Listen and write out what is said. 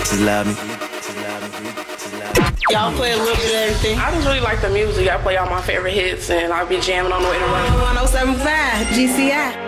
Just love me. Y'all play a little bit of everything. I just really like the music. I play all my favorite hits and I'll be jamming on the way to work. 107.5 GCI.